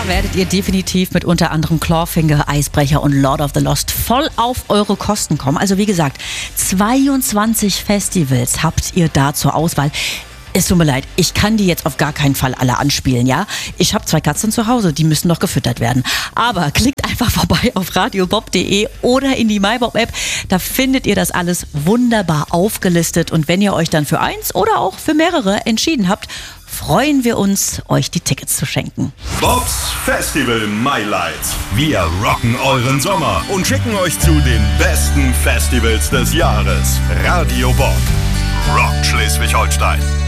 Da werdet ihr definitiv mit unter anderem Clawfinger, Eisbrecher und Lord of the Lost voll auf eure Kosten kommen. Also wie gesagt, 22 Festivals habt ihr da zur Auswahl. Es tut mir leid, ich kann die jetzt auf gar keinen Fall alle anspielen, ja? Ich habe 2 Katzen zu Hause, die müssen noch gefüttert werden. Aber klickt einfach vorbei auf radiobob.de oder in die MyBob-App. Da findet ihr das alles wunderbar aufgelistet. Und wenn ihr euch dann für eins oder auch für mehrere entschieden habt, freuen wir uns, euch die Tickets zu schenken. Bobs Festival Highlights. Wir rocken euren Sommer und schicken euch zu den besten Festivals des Jahres. Radio Bob. Rock Schleswig-Holstein.